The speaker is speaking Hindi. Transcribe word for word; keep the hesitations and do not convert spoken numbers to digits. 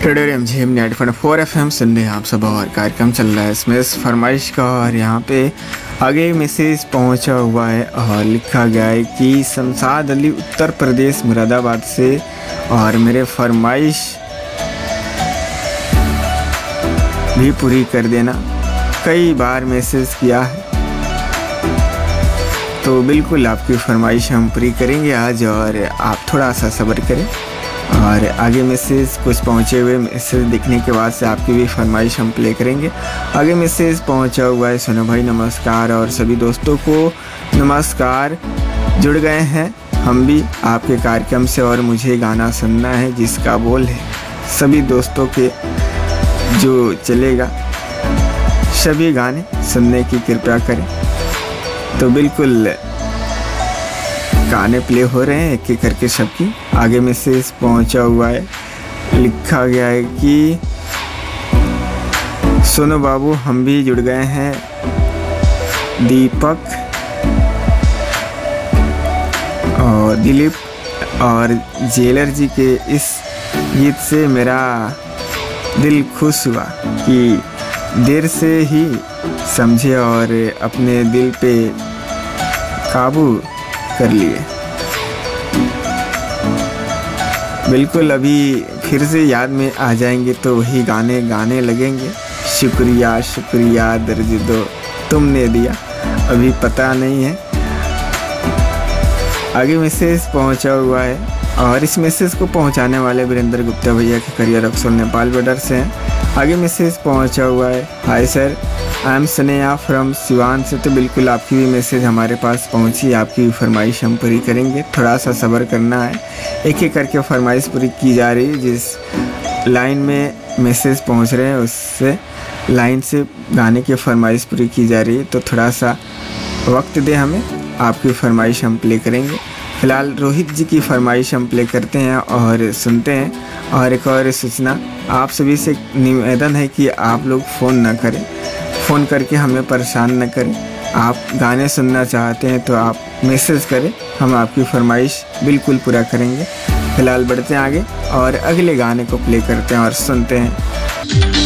Radio MGM ninety point four FM सुन रहे हैं आप सब और कार्यक्रम चल रहा है इसमें इस फरमाइश का। और यहाँ पे आगे मैसेज पहुँचा हुआ है और लिखा गया है कि शमशाद अली उत्तर प्रदेश मुरादाबाद से, और मेरे फरमाइश भी पूरी कर देना। कई बार मैसेज किया है तो बिल्कुल आपकी फरमाइश हम पूरी करेंगे आज, और आप थोड़ा सा सब्र करें। और आगे मैसेज कुछ पहुँचे हुए मैसेज दिखने के बाद से आपकी भी फरमाइश हम प्ले करेंगे। आगे मैसेज पहुँचा हुआ है, सोनू भाई नमस्कार और सभी दोस्तों को नमस्कार। जुड़ गए हैं हम भी आपके कार्यक्रम से और मुझे गाना सुनना है जिसका बोल है सभी दोस्तों के जो चलेगा। सभी गाने सुनने की कृपया करें। तो बिल्कुल गाने प्ले हो रहे हैं एक एक करके सबकी। आगे मैसेज पहुंचा हुआ है, लिखा गया है कि सोनू बाबू हम भी जुड़ गए हैं। दीपक और दिलीप और जेलर जी के इस गीत से मेरा दिल खुश हुआ कि देर से ही समझे और अपने दिल पे काबू कर लिए। बिल्कुल अभी फिर से याद में आ जाएंगे तो वही गाने गाने लगेंगे। शुक्रिया शुक्रिया दर्द दो तुमने दिया, अभी पता नहीं है। आगे मैसेज पहुंचा हुआ है और इस मैसेज को पहुंचाने वाले वीरेंद्र गुप्ता भैया के करियर अक्सर नेपाल बॉर्डर से हैं। आगे मैसेज पहुंचा हुआ है, hi sir I am Sneha from Siwan से। तो बिल्कुल आपकी भी मैसेज हमारे पास पहुंची, आपकी भी फरमाइश हम पूरी करेंगे। थोड़ा सा सब्र करना है, एक एक करके फरमाइश पूरी की जा रही है। जिस लाइन में मैसेज पहुंच रहे हैं उससे लाइन से गाने की फरमाइश पूरी की जा रही है। तो थोड़ा सा वक्त दे हमें, आपकी फरमाइश हम प्ले करेंगे। फ़िलहाल रोहित जी की फरमाइश हम प्ले करते हैं और सुनते हैं। और एक और सूचना, आप सभी से निवेदन है कि आप लोग फ़ोन ना करें, फ़ोन करके हमें परेशान न करें। आप गाने सुनना चाहते हैं तो आप मैसेज करें, हम आपकी फरमाइश बिल्कुल पूरा करेंगे। फ़िलहाल बढ़ते हैं आगे और अगले गाने को प्ले करते हैं और सुनते हैं।